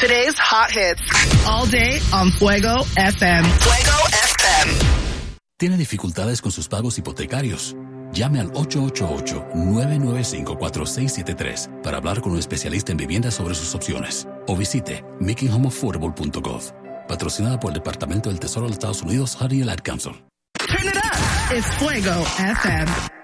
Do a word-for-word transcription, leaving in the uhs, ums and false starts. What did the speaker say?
Today's hot hits. All day on Fuego F M. Fuego F M. ¿Tiene dificultades con sus pagos hipotecarios? Llame al ocho ocho ocho, nueve nueve cinco, cuatro seis siete tres para hablar con un especialista en vivienda sobre sus opciones. O visite making home affordable punto gov. Patrocinada por el Departamento del Tesoro de los Estados Unidos, Honey and Ad Council. Turn it up. It's Fuego F M.